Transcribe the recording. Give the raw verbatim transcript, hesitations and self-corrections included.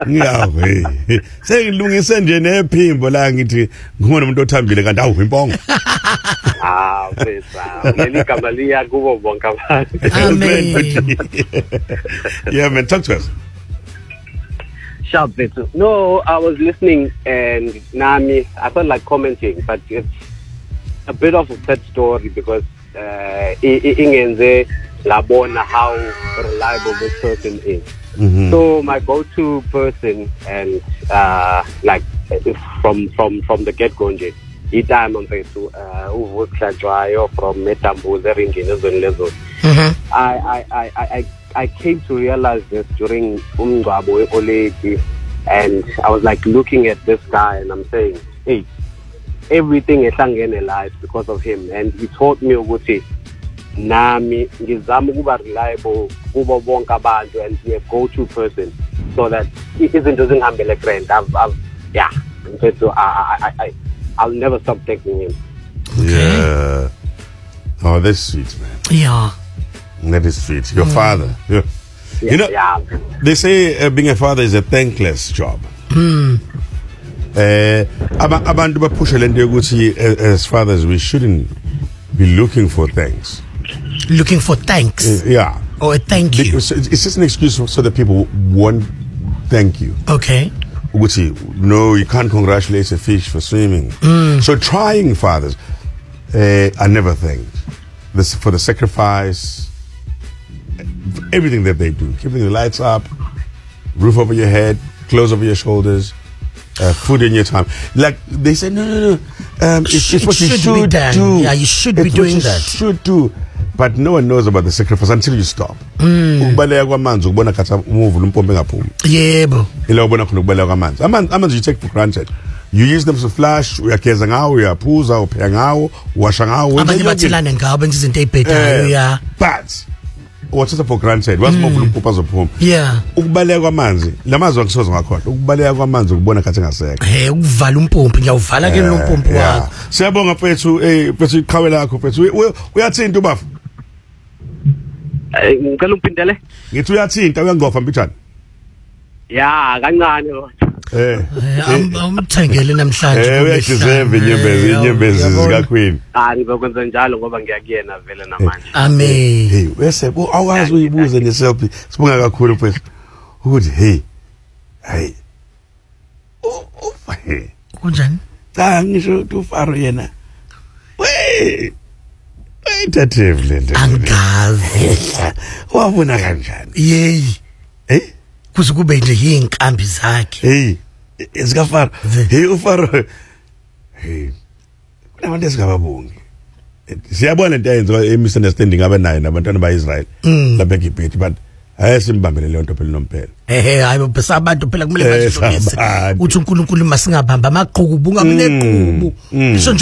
Ngiyawe. Sengilungise nje nephimbo la ngithi ngibona umuntu othambile kanti awu impongo. Ah, pesa. Leli gama liya kubo bonke abantu. Amen. Yeah, man, talk to us. Sharp better. No, I was listening and Nami, I felt like commenting, but it's a bit of a sad story because uh, ingenze labona how reliable this person is. Mm-hmm. So my go-to person and uh, like from from from the get-go nje, itime mfethu uh uvukhlajwayo from Metambuze ringini ezweni lezoni. Mhm. I I I I I came to realize this during umngcwabo weoleki, and I was like looking at this guy and I'm saying, hey, everything ehlangene life because of him, and he taught me ukuthi nami ngizama ukuba reliable kubo bonke abantu and be a go-to person so that izinto zingihambele grand. I've I've yeah, so I I I I'll never stop thanking him. Yeah. Oh, that's sweet, man. Yeah. That is sweet. Your mm. father. Yeah. Yeah, you know, yeah. They say uh, being a father is a thankless job. Mm. Uh, abantu baphusha lento yokuthi as fathers we shouldn't be looking for thanks. Looking for thanks. Uh, yeah. Or a thank you. It's, it's just an excuse so that people won't thank you. Okay. Uguti, no, you can't congratulate a fish for swimming. Mm. So trying fathers uh, are never thanked. This for the sacrifice, everything that they do, keeping the lights up, roof over your head, clothes over your shoulders, uh, food in your time. Like they say, no, no, no. Um, it's, it's what it you should should be do. Yeah, you should it's be doing what you that. Should do. But no one knows about the sacrifice until you stop. Ukubaleka kwamanzi ukubona khatha umuvula umpompe ngaphumi. Yebo. Ila ubona khona ukubaleka kwamanzi. Amanzi amanzi you take for granted. You use them to flush, uyageza ngawo, uyaphuza, upheka ngawo, washa ngawo. Abanye bathelane ngawo benza izinto ezibhedayo ya. But what's it for granted? What's more for umpompa zophuma? Yeah. Ukubaleka kwamanzi, lamazi akusoze ngakhohlwa. Ukubaleka kwamanzi ukubona khatha ngasekho. Eh, ukuvala umpompi, ngiyawuvala ke lo mpompi wakho. Siyabonga mfethu, eh mfethu iqhawe lakho mfethu. Uyathinta ubafu? Eh, ngicela uphindele. Ngithi uyathinta uyangqofa mbijani? Yeah, kancane kodwa. Eh, umthengele namhlanje. Eh, uyadeserve inyembezi, inyembezi zika Queen. Ah, ngizokwenza njalo ngoba ngiyakuyena vele namanje. Amen. Hey, bese awazi uyibuze ngeselfie. Sibonga kakhulu mfethu. Ukuthi hey. Hey. Oh, oh, hey. Kunjani? Cha ngisho uFaro yena. Wey. Ayithatheve lento. Angazi. Wabona kanjani? Yey. Eh? Kuze kube nje inkambi zakhe. Hey, ezika Faro. Hey uFaro. Hey. Kunabantu esingababongi. Siyabona into ayenziwa emisunderstanding abanayo nabantwana baIsrael lapha eGibhithe, but ayesimbambele leyo nto phela nomphela. Ehe, hayi bese abantu phela kumele bahlobise. Uthi uNkulunkulu masingabamba amaqhubu ungakuneqhubu.